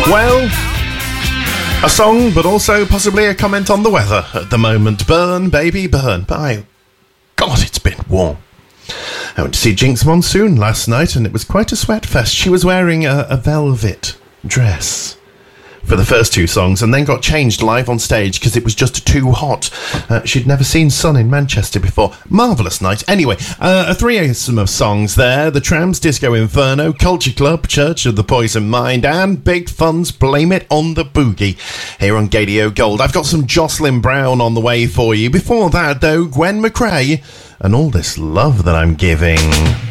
Well, a song, but also possibly a comment on the weather at the moment. Burn, baby, burn. By God, it's been warm. I went to see Jinx Monsoon last night, and it was quite a sweat fest. She was wearing a velvet dress for the first two songs, and then got changed live on stage because it was just too hot. She'd never seen sun in Manchester before. Marvellous night. Anyway, a threesome of songs there. The Trams, Disco Inferno, Culture Club, Church of the Poison Mind, and Big Fun's Blame It on the Boogie here on Gadio Gold. I've got some Jocelyn Brown on the way for you. Before that, though, Gwen McRae and All This Love That I'm Giving.